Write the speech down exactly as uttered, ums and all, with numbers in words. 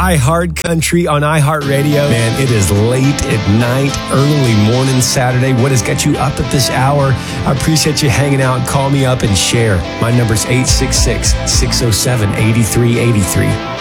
iHeart Country on iHeartRadio. Man, it is late at night, early morning Saturday. What has got you up at this hour? I appreciate you hanging out. Call me up and share. My number's eight six six, six oh seven, eight three eight three.